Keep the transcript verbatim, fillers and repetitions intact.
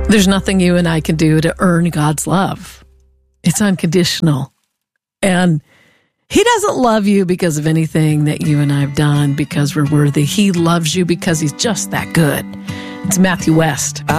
There's nothing you and I can do to earn God's love. It's unconditional. And He doesn't love you because of anything that you and I have done because we're worthy. He loves you because He's just that good. It's Matthew West.